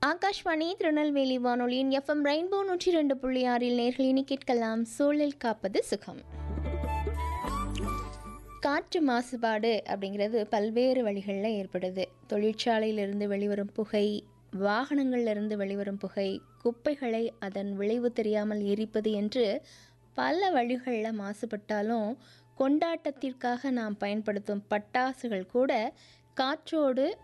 ஆகாஷ்வாணி திருநெல்வேலி வானொலியின் FM rainbow 102.6 நேர்களினி கேட்கலாம் சூழல் காப்பது சுகம். காற்று மாசுபாடு அப்படிங்கிறது பல்வேறு வழிகளில் ஏற்படுது. தொழிற்சாலையிலிருந்து வெளிவரும் புகை, வாகனங்கள்லேருந்து வெளிவரும் புகை, குப்பைகளை அதன் விளைவு தெரியாமல் எரிப்பது என்று பல வழிகளில் மாசுபட்டாலும் கொண்டாட்டத்திற்காக நாம் பயன்படுத்தும் பட்டாசுகள் கூட காற்றோடு